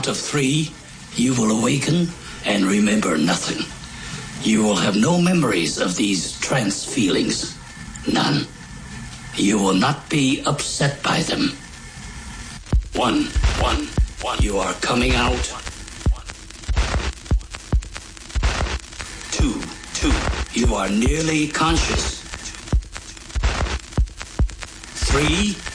count of 3, you will awaken and remember nothing. You will have no memories of these trance feelings. None. You will not be upset by them. 1, 1, 1. You are coming out. 2, 2. You are nearly conscious. 3,